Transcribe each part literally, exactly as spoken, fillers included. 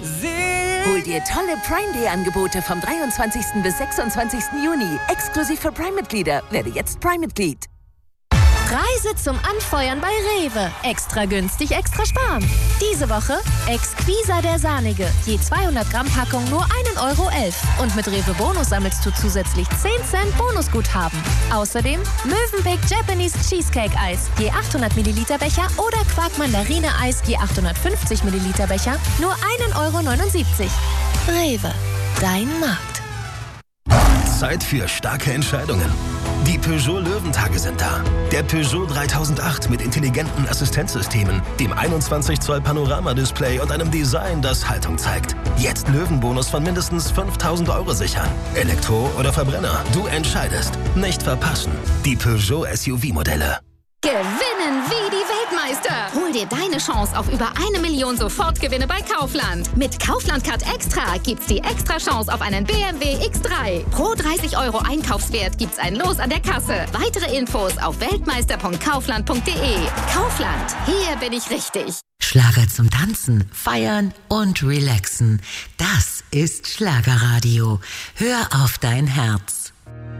Hol dir tolle Prime Day Angebote vom dreiundzwanzigsten bis sechsundzwanzigsten Juni. Exklusiv für Prime-Mitglieder. Werde jetzt Prime-Mitglied. Preise zum Anfeuern bei Rewe. Extra günstig, extra sparen. Diese Woche Exquisa der Sahnige. Je zweihundert Gramm Packung nur ein Euro elf. Und mit Rewe Bonus sammelst du zusätzlich zehn Cent Bonusguthaben. Außerdem Mövenpick Japanese Cheesecake Eis. Je achthundert Milliliter Becher oder Quark Mandarine Eis. Je achthundertfünfzig Milliliter Becher. Nur ein Euro neunundsiebzig. Rewe. Dein Markt. Zeit für starke Entscheidungen. Die Peugeot Löwentage sind da. Der Peugeot dreitausendacht mit intelligenten Assistenzsystemen, dem einundzwanzig Zoll Panorama-Display und einem Design, das Haltung zeigt. Jetzt Löwenbonus von mindestens fünftausend Euro sichern. Elektro oder Verbrenner, du entscheidest. Nicht verpassen. Die Peugeot S U V-Modelle. Gewinnen wie die Weltmeister! Hol dir deine Chance auf über eine Million Sofortgewinne bei Kaufland. Mit Kaufland Card Extra gibt's die extra Chance auf einen B M W X drei. Pro dreißig Euro Einkaufswert gibt's ein Los an der Kasse. Weitere Infos auf weltmeister punkt kaufland punkt de. Kaufland, hier bin ich richtig. Schlager zum Tanzen, Feiern und Relaxen. Das ist Schlagerradio. Hör auf dein Herz.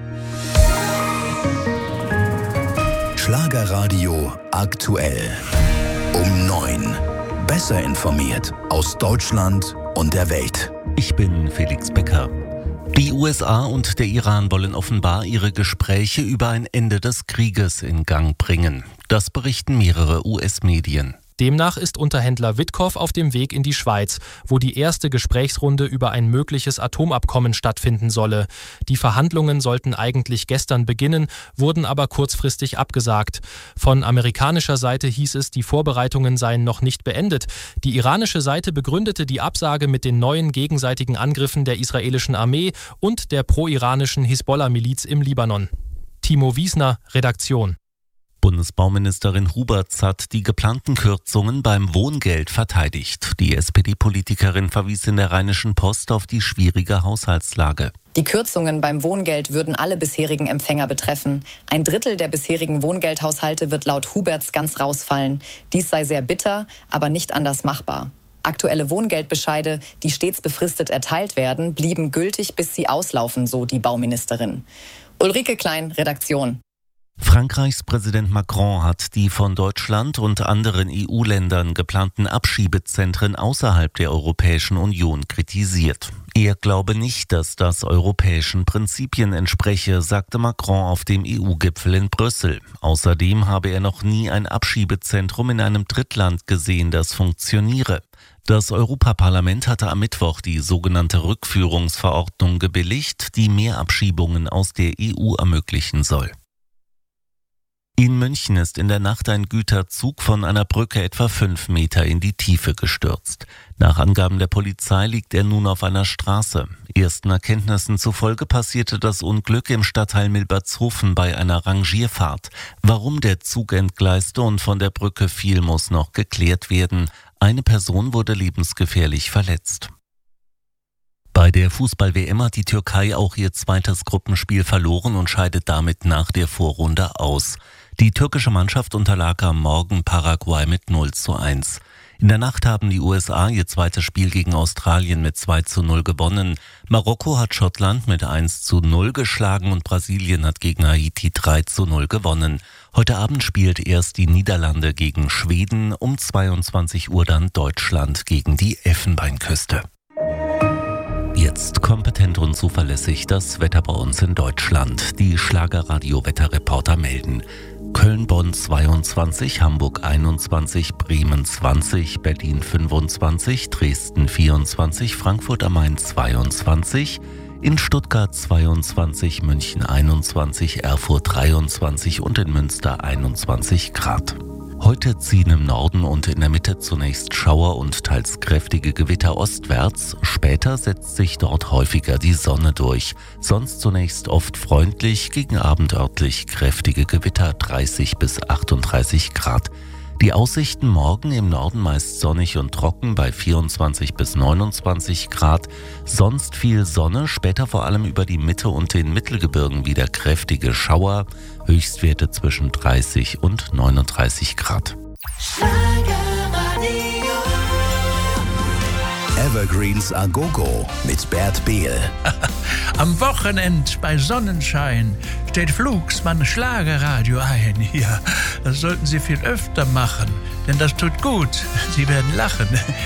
Schlagerradio aktuell. Um neun. Besser informiert aus Deutschland und der Welt. Ich bin Felix Becker. Die U S A und der Iran wollen offenbar ihre Gespräche über ein Ende des Krieges in Gang bringen. Das berichten mehrere U S-Medien. Demnach ist Unterhändler Witkow auf dem Weg in die Schweiz, wo die erste Gesprächsrunde über ein mögliches Atomabkommen stattfinden solle. Die Verhandlungen sollten eigentlich gestern beginnen, wurden aber kurzfristig abgesagt. Von amerikanischer Seite hieß es, die Vorbereitungen seien noch nicht beendet. Die iranische Seite begründete die Absage mit den neuen gegenseitigen Angriffen der israelischen Armee und der pro-iranischen Hisbollah-Miliz im Libanon. Timo Wiesner, Redaktion. Bundesbauministerin Huberts hat die geplanten Kürzungen beim Wohngeld verteidigt. Die S P D-Politikerin verwies in der Rheinischen Post auf die schwierige Haushaltslage. Die Kürzungen beim Wohngeld würden alle bisherigen Empfänger betreffen. Ein Drittel der bisherigen Wohngeldhaushalte wird laut Huberts ganz rausfallen. Dies sei sehr bitter, aber nicht anders machbar. Aktuelle Wohngeldbescheide, die stets befristet erteilt werden, blieben gültig, bis sie auslaufen, so die Bauministerin. Ulrike Klein, Redaktion. Frankreichs Präsident Macron hat die von Deutschland und anderen E U-Ländern geplanten Abschiebezentren außerhalb der Europäischen Union kritisiert. Er glaube nicht, dass das europäischen Prinzipien entspreche, sagte Macron auf dem E U-Gipfel in Brüssel. Außerdem habe er noch nie ein Abschiebezentrum in einem Drittland gesehen, das funktioniere. Das Europaparlament hatte am Mittwoch die sogenannte Rückführungsverordnung gebilligt, die mehr Abschiebungen aus der E U ermöglichen soll. In München ist in der Nacht ein Güterzug von einer Brücke etwa fünf Meter in die Tiefe gestürzt. Nach Angaben der Polizei liegt er nun auf einer Straße. Ersten Erkenntnissen zufolge passierte das Unglück im Stadtteil Milbertshofen bei einer Rangierfahrt. Warum der Zug entgleiste und von der Brücke fiel, muss noch geklärt werden. Eine Person wurde lebensgefährlich verletzt. Bei der Fußball-W M hat die Türkei auch ihr zweites Gruppenspiel verloren und scheidet damit nach der Vorrunde aus. Die türkische Mannschaft unterlag am Morgen Paraguay mit null zu eins. In der Nacht haben die U S A ihr zweites Spiel gegen Australien mit zwei zu null gewonnen. Marokko hat Schottland mit eins zu null geschlagen und Brasilien hat gegen Haiti drei zu null gewonnen. Heute Abend spielt erst die Niederlande gegen Schweden, um zweiundzwanzig Uhr dann Deutschland gegen die Elfenbeinküste. Jetzt kompetent und zuverlässig das Wetter bei uns in Deutschland. Die Schlagerradio-Wetterreporter melden. Köln-Bonn zweiundzwanzig, Hamburg einundzwanzig, Bremen zwanzig, Berlin fünfundzwanzig, Dresden vierundzwanzig, Frankfurt am Main zweiundzwanzig, in Stuttgart zweiundzwanzig, München einundzwanzig, Erfurt dreiundzwanzig und in Münster einundzwanzig Grad. Heute ziehen im Norden und in der Mitte zunächst Schauer und teils kräftige Gewitter ostwärts. Später setzt sich dort häufiger die Sonne durch. Sonst zunächst oft freundlich, gegen Abend örtlich kräftige Gewitter, dreißig bis achtunddreißig Grad. Die Aussichten morgen im Norden meist sonnig und trocken bei vierundzwanzig bis neunundzwanzig Grad. Sonst viel Sonne, später vor allem über die Mitte und den Mittelgebirgen wieder kräftige Schauer. Höchstwerte zwischen dreißig und neununddreißig Grad. Evergreens a Go-Go mit Bert Behl. Am Wochenend bei Sonnenschein steht Flugsmann Schlagerradio ein. Ja, das sollten Sie viel öfter machen, denn das tut gut. Sie werden lachen.